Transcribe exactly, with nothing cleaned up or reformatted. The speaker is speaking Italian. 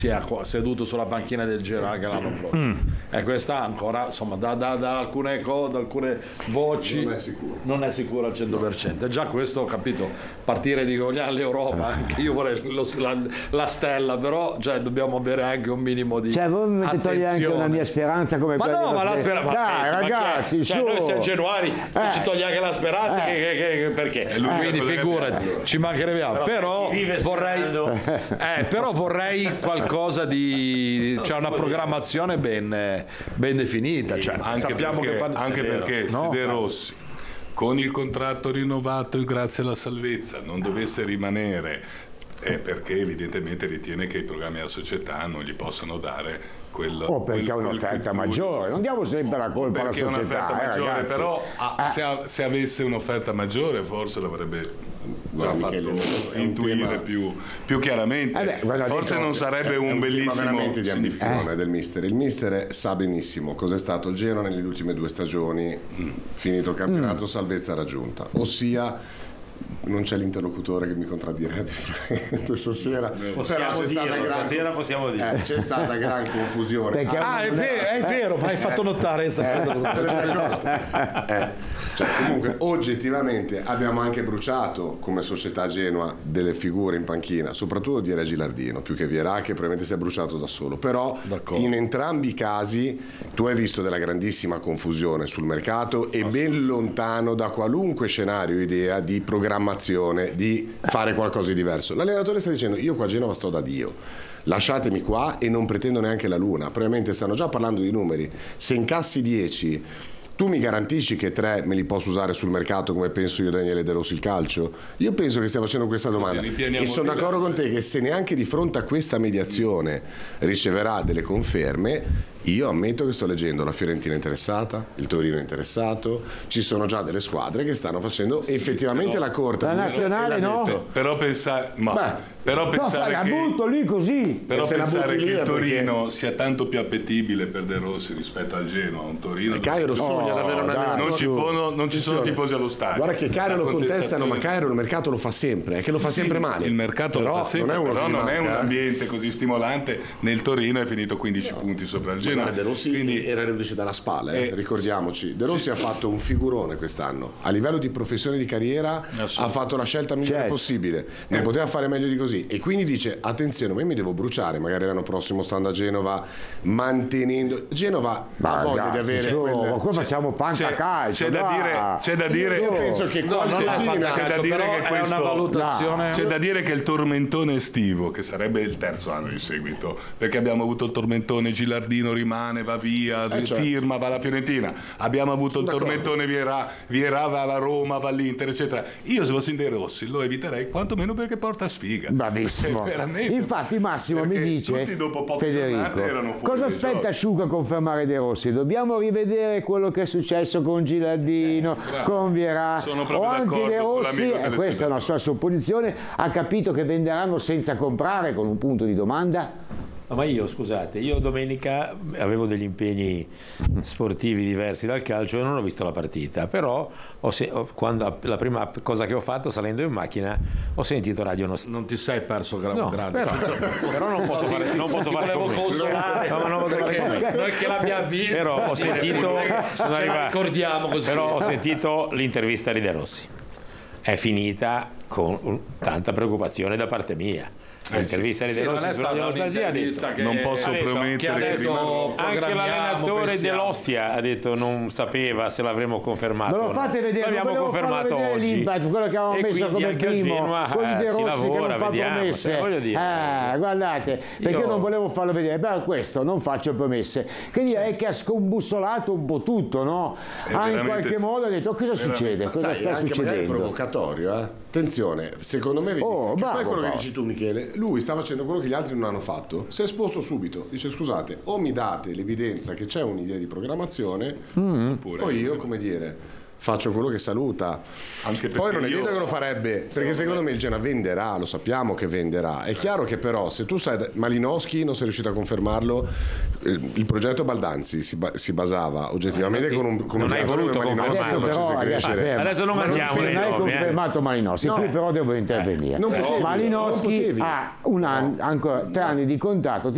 si è seduto sulla panchina del Genoa anche l'anno prossimo. Mm. E questa ancora, insomma, da, da, da alcune cose, da alcune voci non è sicuro, non è sicuro al cento per cento. E già questo, ho capito, partire di vogliamo l'Europa, anche io vorrei lo, la, la stella, però cioè, dobbiamo avere anche un minimo di cioè voi mi mettete togliere anche una mia speranza come ma quella no, ma la speranza, dai ragazzi, ma cioè, noi siamo genuani, se eh. ci toglie anche la speranza, eh. che, che, che, perché? Eh. Quindi figurati, ci mancherebbe però, però vorrei eh, però vorrei qualcosa di c'è una programmazione ben, ben definita, cioè, anche sappiamo perché, che fan... anche perché se no, De Rossi con il contratto rinnovato e grazie alla salvezza non dovesse rimanere è perché evidentemente ritiene che i programmi della società non gli possono dare quello, o perché ha un'offerta maggiore, non diamo sempre la colpa alla società, un'offerta eh, maggiore, ragazzi. però ah, eh. se, ha, se avesse un'offerta maggiore forse l'avrebbe Guarda, Michele, intuire tema... più, più chiaramente. Eh beh, forse detto, non sarebbe è, un, è un bellissimo tema veramente di ambizione eh. del mister. Il mister sa benissimo cos'è stato il Genoa nelle ultime due stagioni, mm. finito il campionato, mm. salvezza raggiunta, ossia non c'è l'interlocutore che mi contraddirebbe stasera, possiamo però c'è dirlo, stata gran, stasera possiamo dire. Eh, c'è stata gran confusione. Ah, ah è, vero, è vero, ma hai fatto notare questa eh, cosa. Te ne sei accorto? Eh, cioè, comunque oggettivamente abbiamo anche bruciato come società Genoa delle figure in panchina, soprattutto di Re Gilardino, più che Vierà, che probabilmente si è bruciato da solo, però d'accordo. In entrambi i casi tu hai visto della grandissima confusione sul mercato e ben lontano da qualunque scenario idea di programmazione, di fare qualcosa di diverso. L'allenatore sta dicendo io qua a Genova sto da Dio, lasciatemi qua e non pretendo neanche la luna, probabilmente stanno già parlando di numeri, se incassi dieci tu mi garantisci che tre me li posso usare sul mercato come penso io Daniele De Rossi il calcio? Io penso che stia facendo questa domanda e sono d'accordo con te che se neanche di fronte a questa mediazione riceverà delle conferme. Io ammetto che sto leggendo la Fiorentina interessata, il Torino interessato, ci sono già delle squadre che stanno facendo sì, effettivamente però, la corta. La nazionale no? Detto, però pensare, ma, Beh, però pensare no, che, la butto lì così. però pensare che il Torino perché... sia tanto più appetibile per De Rossi rispetto al Genoa, un Torino. E Cairo sogna oh, di avere un allenatore. Non ci, sono, non ci sono tifosi allo stadio. Guarda che Cairo lo contestano, ma Cairo il mercato lo fa sempre, è che lo fa sì, sempre male. Il mercato però lo fa sempre, non è, però non manca, è un eh? ambiente così stimolante. Nel Torino è finito quindici no. punti sopra il Genoa. De Rossi quindi era reduce dalla spalla, eh? Eh, ricordiamoci. De Rossi sì, ha fatto un figurone quest'anno. A livello di professione di carriera ha fatto la scelta migliore certo. possibile. Non eh. poteva fare meglio di così. E quindi dice: attenzione, ma io mi devo bruciare. Magari l'anno prossimo stando a Genova, mantenendo. Genova ha voglia di avere. So, quel... Qua facciamo fantacalcio. C'è da dire, c'è da dire. Io penso che no, non è c'è da dire che questo, è una valutazione. No. C'è da dire che il tormentone estivo, che sarebbe il terzo anno di seguito, perché abbiamo avuto il tormentone Gilardino rimane, va via, eh, cioè. firma, va alla Fiorentina, abbiamo avuto il tormentone Vierà, Vierà va alla Roma, va all'Inter, eccetera. Io se fossi in De Rossi lo eviterei quantomeno perché porta sfiga. Bravissimo. Infatti Massimo mi dice, Federico, cosa aspetta Asciuga a confermare De Rossi? Dobbiamo rivedere quello che è successo con Gilardino, sì, con Vierà, o anche De Rossi, e questa è una sua supposizione, ha capito che venderanno senza comprare, con un punto di domanda? Ma io, scusate, io domenica avevo degli impegni sportivi diversi dal calcio e non ho visto la partita, però ho se- quando la prima cosa che ho fatto salendo in macchina ho sentito Radio Nostalgia. Non ti sei perso gra- no, grande. Però, però non posso fare non posso fare volevo consolare, no, ma non posso fare commenti. Noi che l'abbiamo visto. Però ho sentito sono arrivato, ricordiamo così. Però ho sentito l'intervista di De Rossi. È finita con tanta preoccupazione da parte mia. L'intervista di De Rossi su Radio Nostalgia ha detto non posso detto, promettere che, che anche l'allenatore dell'Ostia ha detto non sapeva se l'avremmo confermato. Me lo fate vedere, l'abbiamo confermato oggi, quello che avevamo e messo come primo Genoa, con De Rossi si lavora, che non fa vediamo, promesse. voglio dire, eh, guardate, perché io... non volevo farlo vedere. Beh, questo non faccio promesse. Che direi che ha scombussolato un po' tutto, no? Ha in qualche modo detto cosa succede, cosa sai, sta anche succedendo. È provocatorio, eh? Attenzione, secondo me vedi, oh, che bravo, poi quello bravo. che dici tu Michele, lui sta facendo quello che gli altri non hanno fatto, si è esposto subito, dice scusate o mi date l'evidenza che c'è un'idea di programmazione mm. o io come dire faccio quello che saluta. Anche poi non è detto che lo farebbe, perché secondo me il Genoa venderà, lo sappiamo che venderà. È chiaro che però se tu sai Malinowski non sei riuscito a confermarlo, il progetto Baldanzi si, ba- si basava oggettivamente con un, con non un hai voluto Malinowski lo facesse crescere. Adesso non mandiamo non hai confermato eh. Malinowski, no. Qui però devo intervenire. Non potevi, Malinowski non potevi. ha un anno, ancora tre anni di contratto.